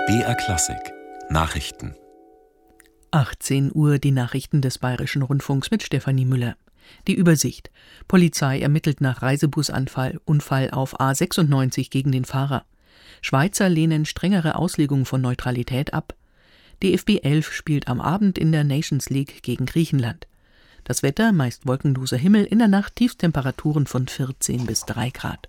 BR Klassik Nachrichten. 18 Uhr die Nachrichten des Bayerischen Rundfunks mit Stefanie Müller. Die Übersicht. Polizei ermittelt nach Reisebusunfall auf A96 gegen den Fahrer. Schweizer lehnen strengere Auslegung von Neutralität ab. DFB 11 spielt am Abend in der Nations League gegen Griechenland. Das Wetter, meist wolkenloser Himmel, in der Nacht Tiefstemperaturen von 14 bis 3 Grad.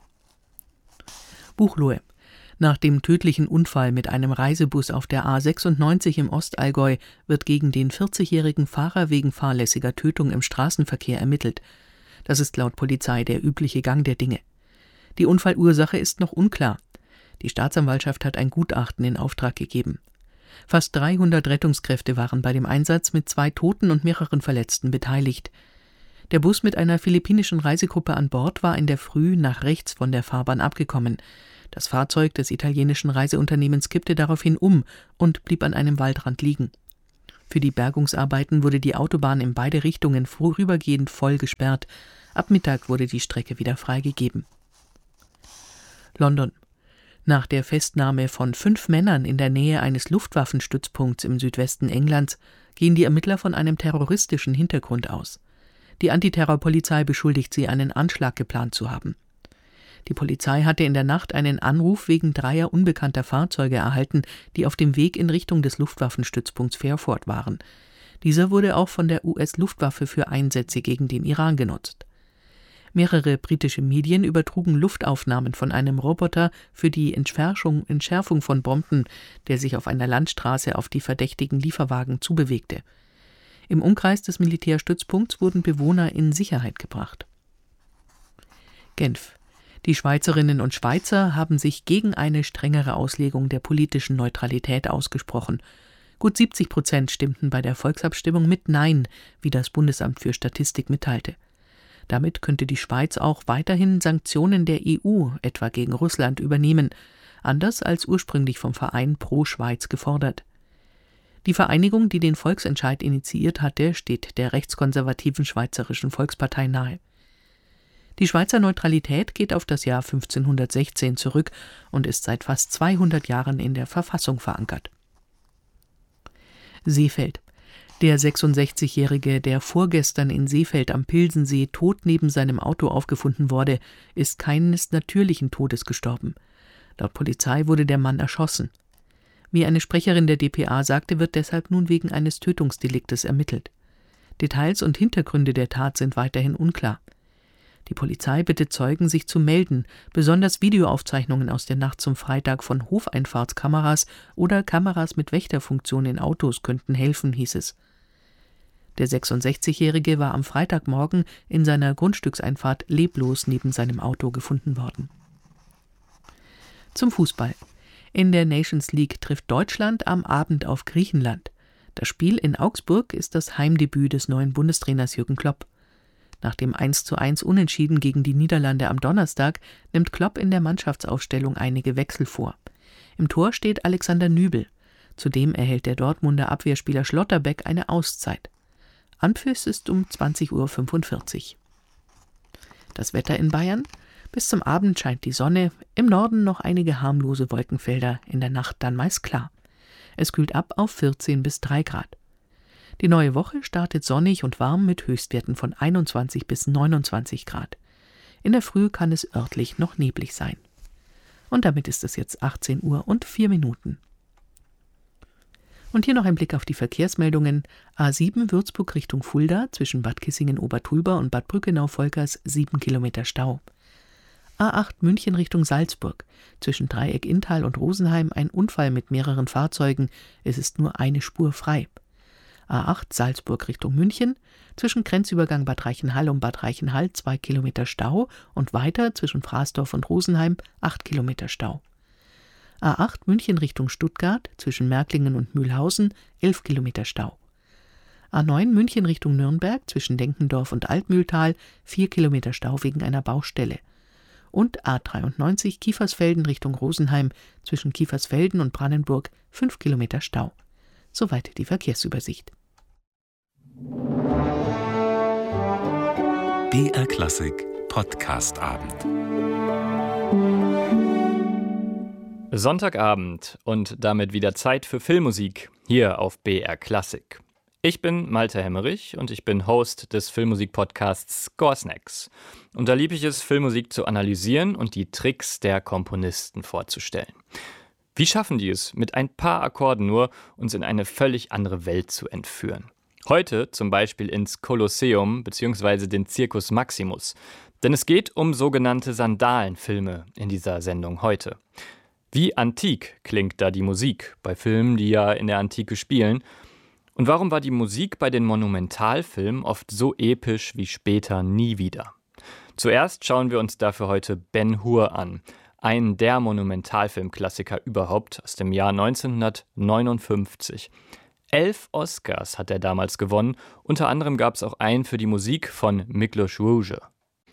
Buchloe. Nach dem tödlichen Unfall mit einem Reisebus auf der A96 im Ostallgäu wird gegen den 40-jährigen Fahrer wegen fahrlässiger Tötung im Straßenverkehr ermittelt. Das ist laut Polizei der übliche Gang der Dinge. Die Unfallursache ist noch unklar. Die Staatsanwaltschaft hat ein Gutachten in Auftrag gegeben. Fast 300 Rettungskräfte waren bei dem Einsatz mit 2 Toten und mehreren Verletzten beteiligt. Der Bus mit einer philippinischen Reisegruppe an Bord war in der Früh nach rechts von der Fahrbahn abgekommen. Das Fahrzeug des italienischen Reiseunternehmens kippte daraufhin um und blieb an einem Waldrand liegen. Für die Bergungsarbeiten wurde die Autobahn in beide Richtungen vorübergehend voll gesperrt. Ab Mittag wurde die Strecke wieder freigegeben. London. Nach der Festnahme von 5 Männern in der Nähe eines Luftwaffenstützpunkts im Südwesten Englands gehen die Ermittler von einem terroristischen Hintergrund aus. Die Antiterrorpolizei beschuldigt sie, einen Anschlag geplant zu haben. Die Polizei hatte in der Nacht einen Anruf wegen 3 unbekannter Fahrzeuge erhalten, die auf dem Weg in Richtung des Luftwaffenstützpunkts Fairford waren. Dieser wurde auch von der US-Luftwaffe für Einsätze gegen den Iran genutzt. Mehrere britische Medien übertrugen Luftaufnahmen von einem Roboter für die Entschärfung von Bomben, der sich auf einer Landstraße auf die verdächtigen Lieferwagen zubewegte. Im Umkreis des Militärstützpunkts wurden Bewohner in Sicherheit gebracht. Genf. Die Schweizerinnen und Schweizer haben sich gegen eine strengere Auslegung der politischen Neutralität ausgesprochen. Gut 70% stimmten bei der Volksabstimmung mit Nein, wie das Bundesamt für Statistik mitteilte. Damit könnte die Schweiz auch weiterhin Sanktionen der EU, etwa gegen Russland, übernehmen, anders als ursprünglich vom Verein Pro Schweiz gefordert. Die Vereinigung, die den Volksentscheid initiiert hatte, steht der rechtskonservativen Schweizerischen Volkspartei nahe. Die Schweizer Neutralität geht auf das Jahr 1516 zurück und ist seit fast 200 Jahren in der Verfassung verankert. Seefeld. Der 66-Jährige, der vorgestern in Seefeld am Pilsensee tot neben seinem Auto aufgefunden wurde, ist keines natürlichen Todes gestorben. Laut Polizei wurde der Mann erschossen. Wie eine Sprecherin der dpa sagte, wird deshalb nun wegen eines Tötungsdeliktes ermittelt. Details und Hintergründe der Tat sind weiterhin unklar. Die Polizei bittet Zeugen, sich zu melden. Besonders Videoaufzeichnungen aus der Nacht zum Freitag von Hofeinfahrtskameras oder Kameras mit Wächterfunktion in Autos könnten helfen, hieß es. Der 66-Jährige war am Freitagmorgen in seiner Grundstückseinfahrt leblos neben seinem Auto gefunden worden. Zum Fußball. In der Nations League trifft Deutschland am Abend auf Griechenland. Das Spiel in Augsburg ist das Heimdebüt des neuen Bundestrainers Jürgen Klopp. Nach dem 1:1 Unentschieden gegen die Niederlande am Donnerstag nimmt Klopp in der Mannschaftsaufstellung einige Wechsel vor. Im Tor steht Alexander Nübel. Zudem erhält der Dortmunder Abwehrspieler Schlotterbeck eine Auszeit. Anpfiff ist um 20:45 Uhr. Das Wetter in Bayern? Bis zum Abend scheint die Sonne, im Norden noch einige harmlose Wolkenfelder, in der Nacht dann meist klar. Es kühlt ab auf 14 bis 3 Grad. Die neue Woche startet sonnig und warm mit Höchstwerten von 21 bis 29 Grad. In der Früh kann es örtlich noch neblig sein. Und damit ist es jetzt 18:04 Uhr. Und hier noch ein Blick auf die Verkehrsmeldungen. A7 Würzburg Richtung Fulda zwischen Bad Kissingen-Obertulber und Bad Brückenau-Volkers 7 Kilometer Stau. A8 München Richtung Salzburg. Zwischen Dreieck-Inntal und Rosenheim ein Unfall mit mehreren Fahrzeugen. Es ist nur eine Spur frei. A8 Salzburg Richtung München. Zwischen Grenzübergang Bad Reichenhall und Bad Reichenhall 2 Kilometer Stau und weiter zwischen Fraßdorf und Rosenheim 8 Kilometer Stau. A8 München Richtung Stuttgart zwischen Märklingen und Mühlhausen 11 Kilometer Stau. A9 München Richtung Nürnberg zwischen Denkendorf und Altmühltal 4 Kilometer Stau wegen einer Baustelle. Und A93 Kiefersfelden Richtung Rosenheim zwischen Kiefersfelden und Brannenburg 5 Kilometer Stau. Soweit die Verkehrsübersicht. BR Klassik Podcast Abend. Sonntagabend und damit wieder Zeit für Filmmusik hier auf BR Klassik. Ich bin Malte Hemmerich und ich bin Host des Filmmusik-Podcasts Score Snacks. Und da liebe ich es, Filmmusik zu analysieren und die Tricks der Komponisten vorzustellen. Wie schaffen die es, mit ein paar Akkorden nur uns in eine völlig andere Welt zu entführen? Heute zum Beispiel ins Kolosseum bzw. den Circus Maximus. Denn es geht um sogenannte Sandalenfilme in dieser Sendung heute. Wie antik klingt da die Musik bei Filmen, die ja in der Antike spielen? Und warum war die Musik bei den Monumentalfilmen oft so episch wie später nie wieder? Zuerst schauen wir uns dafür heute Ben-Hur an, einen der Monumentalfilmklassiker überhaupt aus dem Jahr 1959. 11 Oscars hat er damals gewonnen, unter anderem gab es auch einen für die Musik von Miklos Rozsa.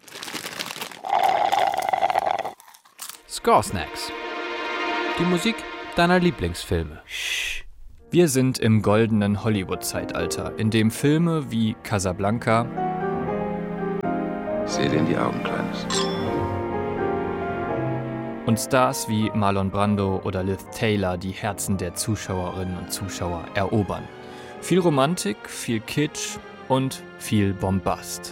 Score Snacks. Die Musik deiner Lieblingsfilme. Wir sind im goldenen Hollywood-Zeitalter, in dem Filme wie Casablanca, Seh dir in die Augen, Kleines. und Stars wie Marlon Brando oder Liv Taylor die Herzen der Zuschauerinnen und Zuschauer erobern. Viel Romantik, viel Kitsch und viel Bombast.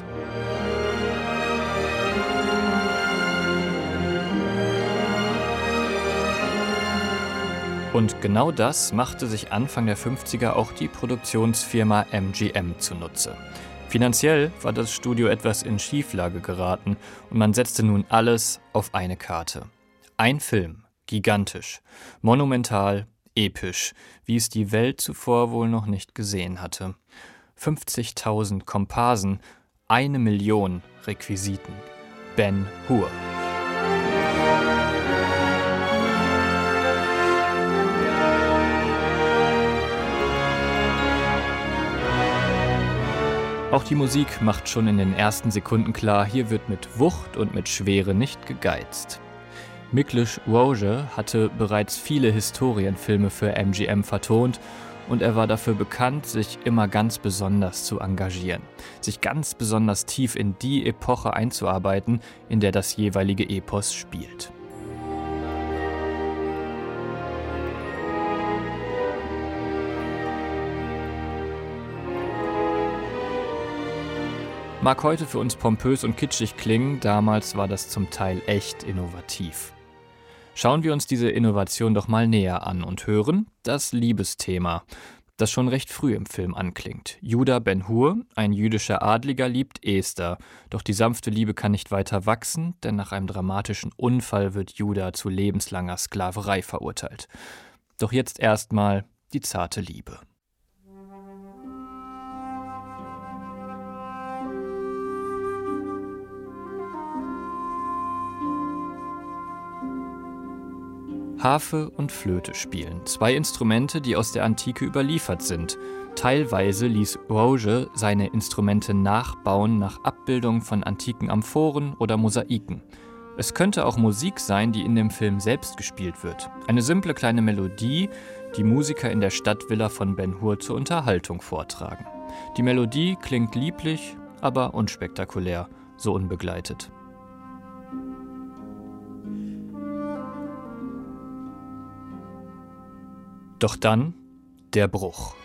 Und genau das machte sich Anfang der 50er auch die Produktionsfirma MGM zunutze. Finanziell war das Studio etwas in Schieflage geraten und man setzte nun alles auf eine Karte. Ein Film, gigantisch, monumental, episch, wie es die Welt zuvor wohl noch nicht gesehen hatte. 50.000 Komparsen, 1 Million Requisiten. Ben-Hur. Auch die Musik macht schon in den ersten Sekunden klar, hier wird mit Wucht und mit Schwere nicht gegeizt. Miklos Rozsa hatte bereits viele Historienfilme für MGM vertont und er war dafür bekannt, sich immer ganz besonders zu engagieren, sich ganz besonders tief in die Epoche einzuarbeiten, in der das jeweilige Epos spielt. Mag heute für uns pompös und kitschig klingen, damals war das zum Teil echt innovativ. Schauen wir uns diese Innovation doch mal näher an und hören das Liebesthema, das schon recht früh im Film anklingt. Judah Ben-Hur, ein jüdischer Adliger, liebt Esther, doch die sanfte Liebe kann nicht weiter wachsen, denn nach einem dramatischen Unfall wird Judah zu lebenslanger Sklaverei verurteilt. Doch jetzt erstmal die zarte Liebe. Harfe und Flöte spielen, 2 Instrumente, die aus der Antike überliefert sind. Teilweise ließ Rozsa seine Instrumente nachbauen nach Abbildungen von antiken Amphoren oder Mosaiken. Es könnte auch Musik sein, die in dem Film selbst gespielt wird. Eine simple kleine Melodie, die Musiker in der Stadtvilla von Ben-Hur zur Unterhaltung vortragen. Die Melodie klingt lieblich, aber unspektakulär, so unbegleitet. Doch dann der Bruch.